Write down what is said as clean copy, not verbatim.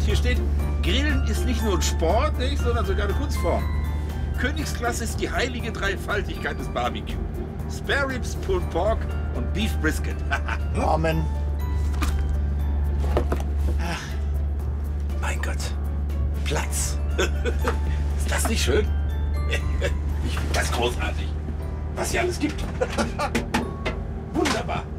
hier steht, Grillen ist nicht nur ein Sport, nicht, sondern sogar eine Kunstform. Königsklasse ist die heilige Dreifaltigkeit des Barbecue. Spare Ribs, Pulled Pork und Beef Brisket. Amen. Mein Gott, Platz. Ist das nicht schön? Ich finde das großartig, was hier alles gibt. Wunderbar.